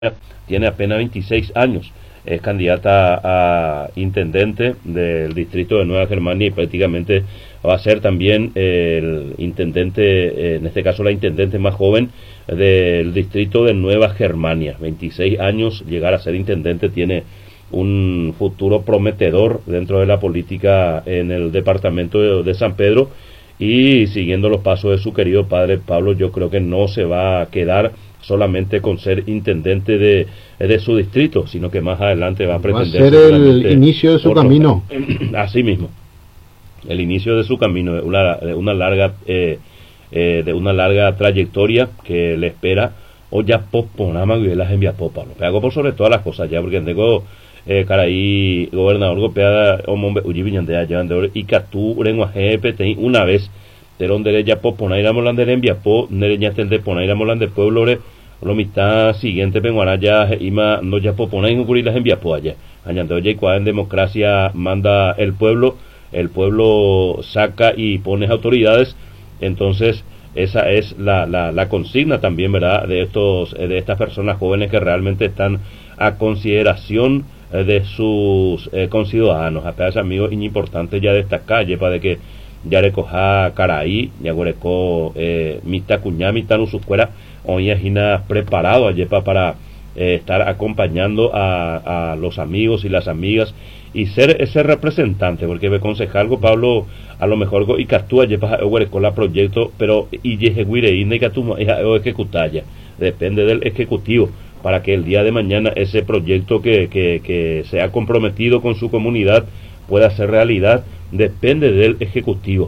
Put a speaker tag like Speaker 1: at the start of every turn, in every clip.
Speaker 1: tiene apenas 26 años, es candidata a intendente del distrito de Nueva Germania y prácticamente va a ser también el intendente, en este caso la intendente más joven del distrito de Nueva Germania. 26 años, llegar a ser intendente, tiene un futuro prometedor dentro de la política en el departamento de San Pedro, y siguiendo los pasos de su querido padre Pablo, yo creo que no se va a quedar solamente con ser intendente de su distrito, sino que más adelante va a pretender
Speaker 2: ser el inicio de su camino.
Speaker 1: Así mismo, el inicio de su camino, de una larga trayectoria que le espera. O ya posponama que las envía Pablo. Pero por sobre todas las cosas ya, porque tengo Caraí, gobernador golpeada, hombre, Uyibiñandea, llevando y Catú, Urenguaje, Petén, una vez, de donde ya posponaira molandere envía po, nereñaste el de ponaira molande pueblo, lo mitad siguiente, penguara ya, ima, no ya posponaira en ocurrir las envía po allá. Añando, oye, cuando en democracia manda el pueblo saca y pone autoridades, entonces esa es la consigna también, ¿verdad?, de estas personas jóvenes que realmente están a consideración de sus conciudadanos. Apenas amigos, importante ya destacar, para de que ya recoja Caraí, ya recojo mitad cuñá, mitad no sucuera, hoy es preparado para estar acompañando a los amigos y las amigas y ser ese representante, porque me aconseja algo Pablo, a lo mejor y Catúa lleva con la proyecto, pero y y Catúa ejecutaya, depende del ejecutivo, para que el día de mañana ese proyecto que se ha comprometido con su comunidad pueda ser realidad, depende del ejecutivo.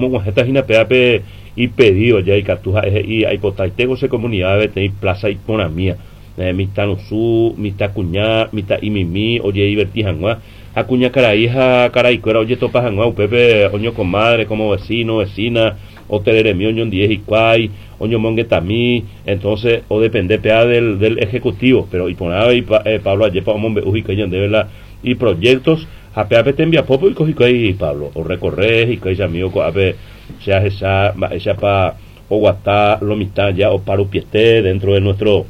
Speaker 1: Y pedido ya y Catúa y hay potaitego se comunidad de tener plaza y pona mía, mitad nusu, mitad cuñá, mitad imimi, oye y vertijanua, acuña Caraí cuera, oye topa janua, pepe, oño comadre, como vecino, vecina, o tereremi, oño 10 y cuay, oño monguetamí, entonces, o depende pea del ejecutivo, pero y ponaba y Pablo ayer para hombre ujicayan de verdad, y proyectos, a pea te envía popo y cojicay Pablo, o recorrer y que amigo coape, sea esa pa o guatá, lo mitad ya, o paro pieste dentro de nuestro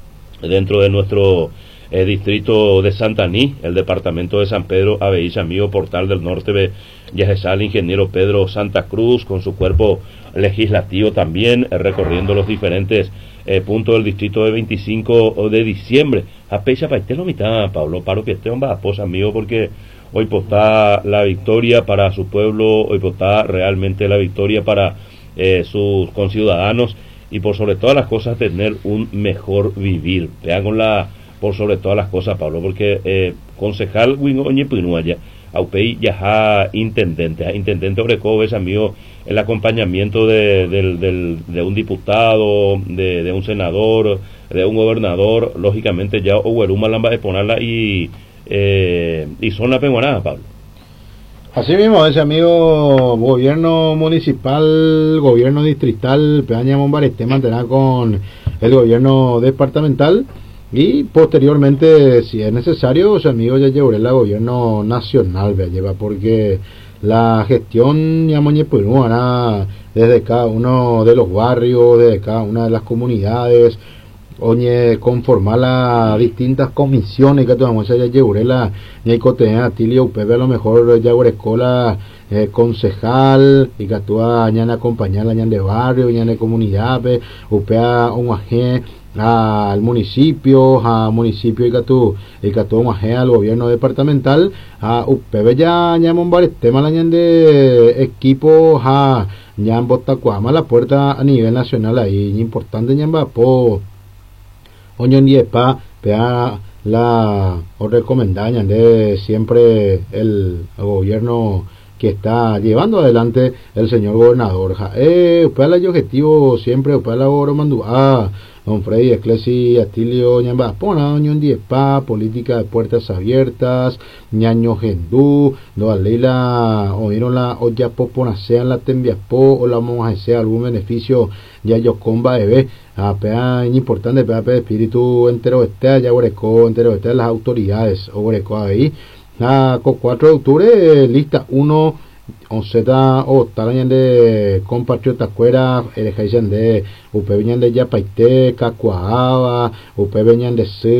Speaker 1: distrito de Santaní, el departamento de San Pedro, Aveís, amigo Portal del Norte, ya el ingeniero Pedro Santa Cruz con su cuerpo legislativo también, recorriendo los diferentes puntos del distrito de 25 de diciembre. A pecha para este lo mitad, Pablo, paro que este hombre aposa, amigo, porque hoy está la victoria para su pueblo, hoy está realmente la victoria para sus conciudadanos, y por sobre todas las cosas tener un mejor vivir. Vean por sobre todas las cosas, Pablo, porque concejal Wingoñe Pinuaya, Aupey ya intendente Oreco, es amigo, el acompañamiento de un diputado, de un senador, de un gobernador, lógicamente ya Ogueruma Lamba de ponerla y son la penguanada, Pablo.
Speaker 2: Así mismo, ese amigo, gobierno municipal, gobierno distrital, Peña Mombarete mantendrá con el gobierno departamental y posteriormente, si es necesario, ese amigo ya llevará el gobierno nacional, lleva, porque la gestión ya hará desde cada uno de los barrios, desde cada una de las comunidades, oye, conformar las distintas comisiones que tomamos ya llevaré la ni cotea Tilio Pepe, a lo mejor ya escuela concejal y que actúa ñan acompañar la ñan de barrio, ñan de comunidad, upea un aje al municipio y que tú un aje al gobierno departamental, a upebe ya ñan varios temas la ñan de equipo ñan botacuama la puerta a nivel nacional ahí importante ñan va po oño en 10 pea la o recomendaña de siempre el gobierno que está llevando adelante el señor gobernador. Pea el objetivo siempre, pea la oro mandú don Freddy Esclesi Atilio ñamba pona oño en 10 política de puertas abiertas, ñaño gendú, no leila oíron la olla popona sean la tembia o la monja sea algún beneficio ya yo comba bebé a pea importante pea de espíritu entero este ya oreco entero este las autoridades oreco ahí con 4 de octubre lista 1 onzeta o talañan de compatriotas fuera el de upe venían de Yapaité, Cacuaaba, upe venían de